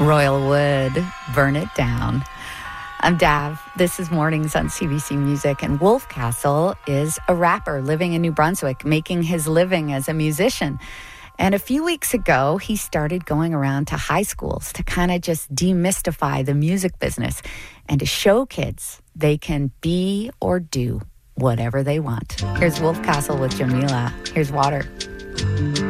Royal Wood, Burn It Down. I'm Dav. This is Mornings on CBC Music, and Wolf Castle is a rapper living in New Brunswick, making his living as a musician. And a few weeks ago, he started going around to high schools to kind of just demystify the music business and to show kids they can be or do whatever they want. Here's Wolf Castle with Jamila. Here's Water.